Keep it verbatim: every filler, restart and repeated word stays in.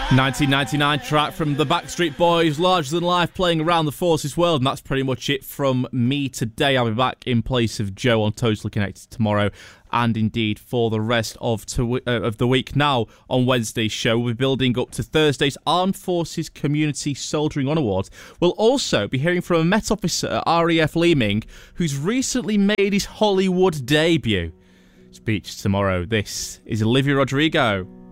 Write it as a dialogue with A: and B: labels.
A: nineteen ninety-nine track from the Backstreet Boys, Larger Than Life, playing around the Forces world, and that's pretty much it from me today. I'll be back in place of Joe on Totally Connected tomorrow, and indeed for the rest of to, uh, of the week. Now, on Wednesday's show, we'll be building up to Thursday's Armed Forces Community Soldiering On Awards. We'll also be hearing from a Met officer at R A F Leeming who's recently made his Hollywood debut. Speech tomorrow. This is Olivia Rodrigo.